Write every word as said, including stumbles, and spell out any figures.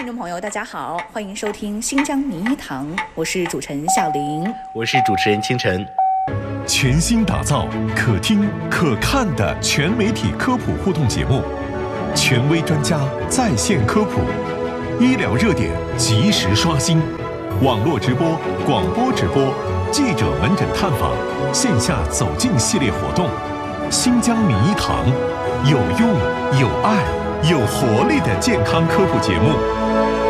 众朋友，大家好，欢迎收听新疆名医堂，我是主持人小玲， 我是主持人清晨。 全新打造可听可看的全媒体科普互动节目，权威专家在线科普，医疗热点及时刷新，网络直播、广播直播、记者门诊探访、线下走进系列活动。新疆名医堂，有用、有爱、有活力的健康科普节目。